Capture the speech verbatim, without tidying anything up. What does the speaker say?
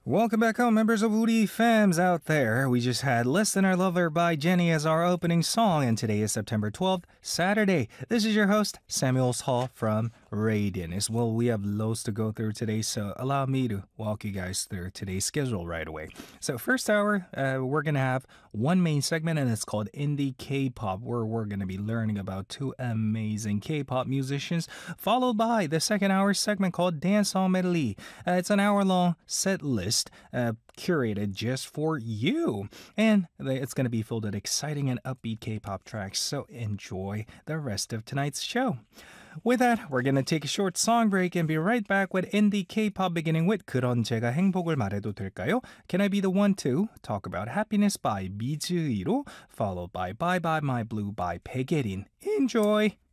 Welcome back home, members of Woody Fams out there. We just had Listener Lover by Jenny as our opening song, and today is September twelfth, Saturday. This is your host, Samuel Hall from Radian. As well, we have loads to go through today, so allow me to walk you guys through today's schedule right away. So, first hour, uh, we're going to have one main segment, and it's called Indie K-Pop, where we're going to be learning about two amazing K-pop musicians, followed by the second hour segment called Dance Hall Medley. Uh, it's an hour-long set list Uh, curated just for you. And it's going to be filled with exciting and upbeat K-pop tracks, so enjoy the rest of tonight's show. With that, we're going to take a short song break and be right back with indie K-pop beginning with 그런 제가 행복을 말해도 될까요? Can I Be the One to talk about Happiness by 미즈이로, followed by Bye Bye My Blue by 백예린. Enjoy!